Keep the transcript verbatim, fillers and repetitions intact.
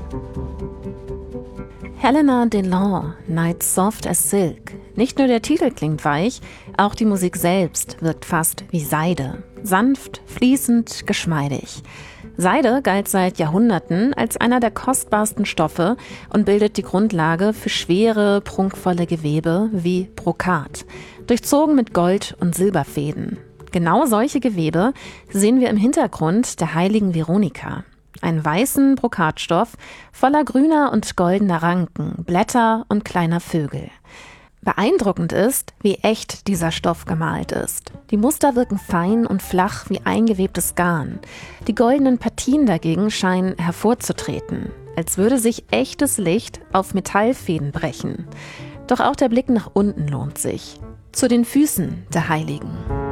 Helena Delon, Night Soft as Silk. Nicht nur der Titel klingt weich, auch die Musik selbst wirkt fast wie Seide. Sanft, fließend, geschmeidig. Seide galt seit Jahrhunderten als einer der kostbarsten Stoffe und bildet die Grundlage für schwere, prunkvolle Gewebe wie Brokat, durchzogen mit Gold- und Silberfäden. Genau solche Gewebe sehen wir im Hintergrund der heiligen Veronika. Einen weißen Brokatstoff voller grüner und goldener Ranken, Blätter und kleiner Vögel. Beeindruckend ist, wie echt dieser Stoff gemalt ist. Die Muster wirken fein und flach wie eingewebtes Garn. Die goldenen Partien dagegen scheinen hervorzutreten, als würde sich echtes Licht auf Metallfäden brechen. Doch auch der Blick nach unten lohnt sich. Zu den Füßen der Heiligen.